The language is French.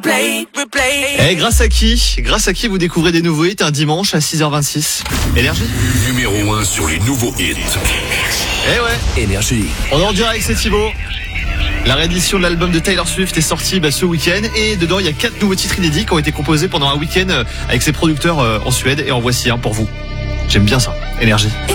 Et grâce à qui vous découvrez des nouveaux hits un dimanche à 6h26. Énergie. Numéro 1 sur les nouveaux hits. Eh ouais. Énergie. On est en direct, c'est Thibaut. La réédition de l'album de Taylor Swift est sortie ce week-end et dedans il y a 4 nouveaux titres inédits qui ont été composés pendant un week-end avec ses producteurs en Suède et en voici un pour vous. J'aime bien ça. Énergie.